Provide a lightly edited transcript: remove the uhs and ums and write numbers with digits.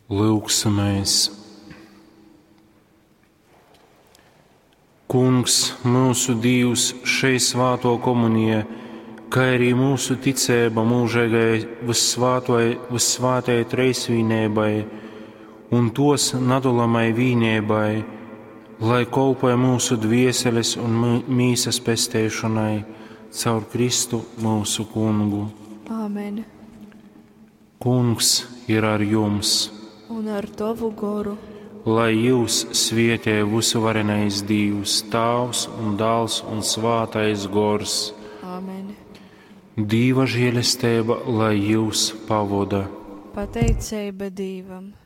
Lūgsimies. Kungs, mūsu Dievs, šeit svāto komunija, kā arī mūsu ticība mūžīgai vissvātajai trejsvīnībai un tos nadulamai vīnībai, lai kolpoja mūsu dvieseles un mīsas pestēšanai caur Kristu mūsu Kungu. Āmen. Kungs ir ar jums. Un ar tavu goru. Lai jūs svētī visuvarenais Dievs, Tēvs un Dēls un Svētais Gors. Āmen. Dieva žēlastība, lai jūs pavada. Pateicība Dievam.